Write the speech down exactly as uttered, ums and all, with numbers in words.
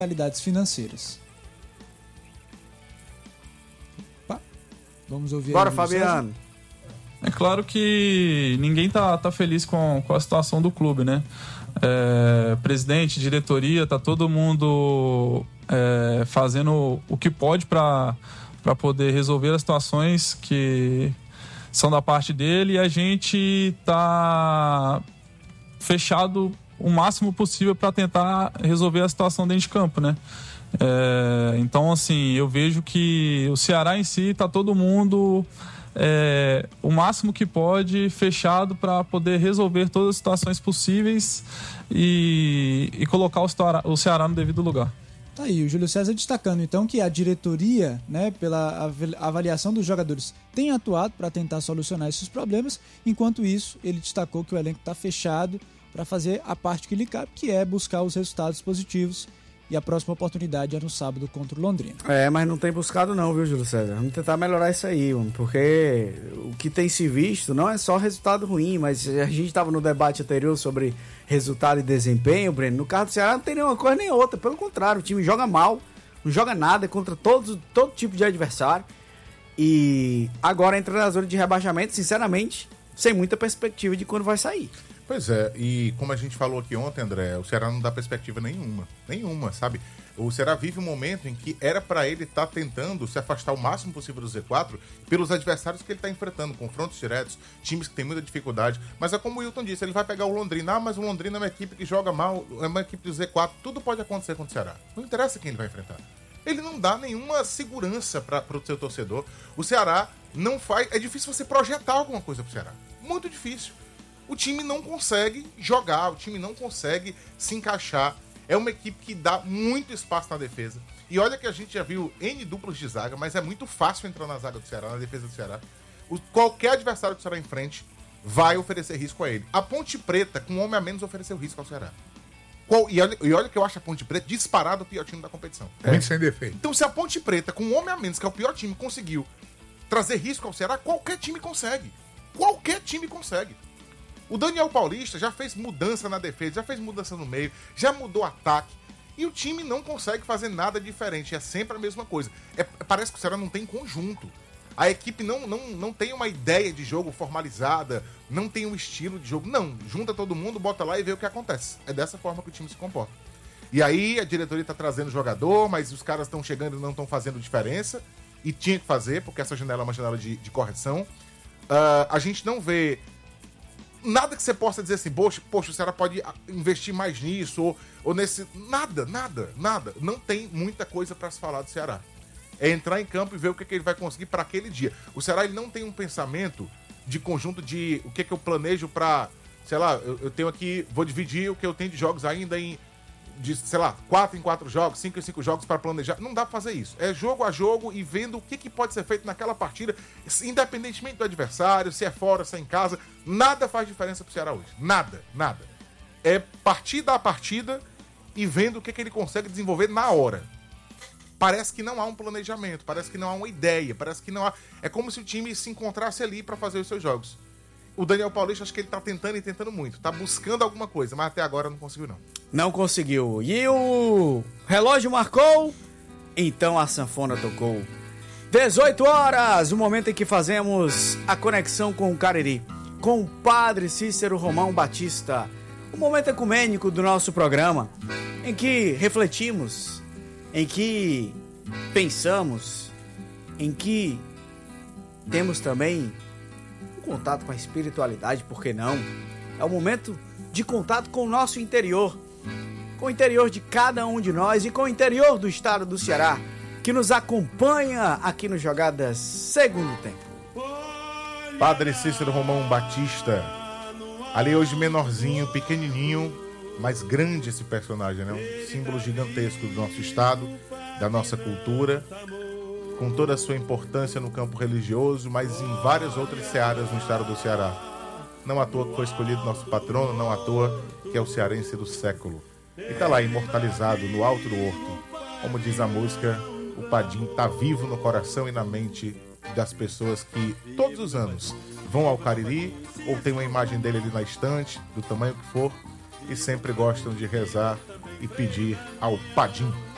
realidades financeiras. Opa, vamos ouvir. Bora, Fabiano. É claro que ninguém tá, tá feliz com, com a situação do clube, né? É, presidente, diretoria, tá todo mundo é, fazendo o que pode para para poder resolver as situações que são da parte dele, e a gente tá fechado o máximo possível para tentar resolver a situação dentro de campo, né? É, então, assim, eu vejo que o Ceará em si tá todo mundo é, o máximo que pode fechado para poder resolver todas as situações possíveis e, e colocar o Ceará, o Ceará no devido lugar. Tá aí, o Júlio César destacando então que a diretoria, né, pela avaliação dos jogadores, tem atuado para tentar solucionar esses problemas. Enquanto isso, ele destacou que o elenco está fechado para fazer a parte que lhe cabe, que é buscar os resultados positivos. E a próxima oportunidade é no sábado contra o Londrina. É, mas não tem buscado não, viu, Júlio César? Vamos tentar melhorar isso aí, mano, porque o que tem se visto não é só resultado ruim, mas a gente estava no debate anterior sobre resultado e desempenho, Breno. No caso do Ceará não tem nenhuma coisa nem outra, pelo contrário, o time joga mal, não joga nada contra todos, todo tipo de adversário. E agora entra na zona de rebaixamento, sinceramente, sem muita perspectiva de quando vai sair. Pois é, e como a gente falou aqui ontem, André, o Ceará não dá perspectiva nenhuma, nenhuma, sabe? O Ceará vive um momento em que era pra ele estar tá tentando se afastar o máximo possível do Z quatro pelos adversários que ele tá enfrentando, confrontos diretos, times que tem muita dificuldade, mas é como o Wilton disse, ele vai pegar o Londrina, ah, mas o Londrina é uma equipe que joga mal, é uma equipe do Z quatro, tudo pode acontecer com o Ceará, não interessa quem ele vai enfrentar. Ele não dá nenhuma segurança para o seu torcedor. O Ceará não faz, é difícil você projetar alguma coisa pro Ceará, muito difícil. O time não consegue jogar, o time não consegue se encaixar. É uma equipe que dá muito espaço na defesa. E olha que a gente já viu N duplas de zaga, mas é muito fácil entrar na zaga do Ceará, na defesa do Ceará. O, qualquer adversário do Ceará em frente vai oferecer risco a ele. A Ponte Preta, com um homem a menos, ofereceu risco ao Ceará. Qual, e, olha, e olha que eu acho a Ponte Preta disparado o pior time da competição. Muito é. sem defeito. Então, se a Ponte Preta, com um homem a menos, que é o pior time, conseguiu trazer risco ao Ceará, qualquer time consegue. Qualquer time consegue. O Daniel Paulista já fez mudança na defesa, já fez mudança no meio, já mudou ataque. E o time não consegue fazer nada diferente. É sempre a mesma coisa. É, parece que o Ceará não tem conjunto. A equipe não, não, não tem uma ideia de jogo formalizada, não tem um estilo de jogo. Não, junta todo mundo, bota lá e vê o que acontece. É dessa forma que o time se comporta. E aí a diretoria está trazendo jogador, mas os caras estão chegando e não estão fazendo diferença. E tinha que fazer, porque essa janela é uma janela de, de correção. Uh, a gente não vê nada que você possa dizer assim, poxa, poxa, o Ceará pode investir mais nisso, ou, ou nesse... Nada, nada, nada. Não tem muita coisa para se falar do Ceará. É entrar em campo e ver o que, que ele vai conseguir para aquele dia. O Ceará ele não tem um pensamento de conjunto de o que, que eu planejo para, sei lá, eu, eu tenho aqui, vou dividir o que eu tenho de jogos ainda em, de, sei lá, quatro em quatro jogos, cinco em cinco jogos para planejar. Não dá pra fazer isso. É jogo a jogo e vendo o que, que pode ser feito naquela partida, independentemente do adversário, se é fora, se é em casa. Nada faz diferença pro Ceará hoje. Nada, nada. É partida a partida e vendo o que, que ele consegue desenvolver na hora. Parece que não há um planejamento, parece que não há uma ideia, parece que não há... É como se o time se encontrasse ali para fazer os seus jogos. O Daniel Paulista, acho que ele tá tentando e tentando muito. Tá buscando alguma coisa, mas até agora não conseguiu, não. Não conseguiu. E o relógio marcou, então a sanfona tocou. dezoito horas, o momento em que fazemos a conexão com o Cariri, com o Padre Cícero Romão Batista. O momento ecumênico do nosso programa, em que refletimos, em que pensamos, em que temos também um contato com a espiritualidade, por que não? É o momento de contato com o nosso interior, com o interior de cada um de nós e com o interior do estado do Ceará, que nos acompanha aqui no Jogadas Segundo Tempo. Padre Cícero Romão Batista, ali hoje menorzinho, pequenininho, mas grande esse personagem, né? Um símbolo gigantesco do nosso estado, da nossa cultura, com toda a sua importância no campo religioso, mas em várias outras searas no estado do Ceará. Não à toa que foi escolhido nosso patrono, não à toa que é o cearense do século. E tá lá imortalizado no alto do horto. Como diz a música, o Padim tá vivo no coração e na mente das pessoas que todos os anos vão ao Cariri ou tem uma imagem dele ali na estante, do tamanho que for, e sempre gostam de rezar e pedir ao Padim.